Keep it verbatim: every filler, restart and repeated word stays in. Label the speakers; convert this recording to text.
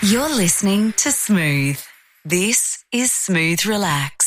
Speaker 1: You're listening to Smooth. This is Smooth Relax.